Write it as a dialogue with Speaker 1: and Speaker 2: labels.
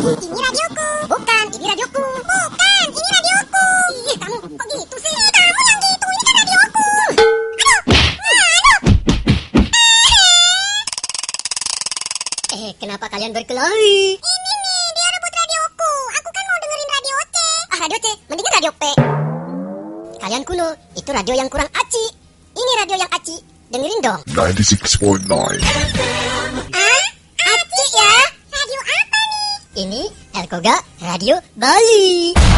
Speaker 1: Ini radioku. Bukan, ini radioku. Bukan, ini radioku. Ih, kamu kok gitu sih? Kamu yang gitu, ini kan radioku. Aduh.
Speaker 2: Kenapa kalian berkelahi?
Speaker 1: Ini nih, dia rebut radioku. Aku kan mau dengerin radio C.
Speaker 2: Radio C, mendingan radio P. Kalian kuno, itu radio yang kurang aci. Ini radio yang aci, dengerin dong.
Speaker 3: 96.9.
Speaker 1: Aci ya? Radio apa nih?
Speaker 2: Ini Elkoga Radio Bali.